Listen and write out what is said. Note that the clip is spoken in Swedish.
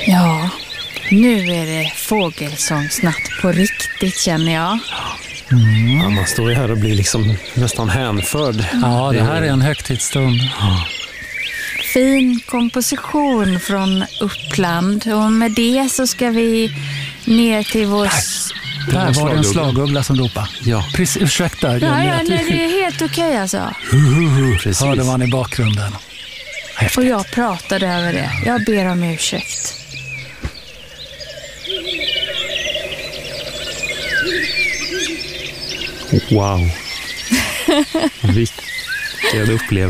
Ja, nu är det fågelsångsnatt på riktigt, känner jag. Ja, man står ju här och blir liksom nästan hänförd. Ja, det här är en högtidsstund. Fin komposition från Uppland. Och med det så ska vi ner till vår... Där var det en slaguggla som ropade. Ja. Precis, ursäkta. Nej, det är helt okej alltså. Precis. Hörde man i bakgrunden. Häftigt. Och jag pratade över det. Jag ber om ursäkt. Wow. Vilken upplevelse.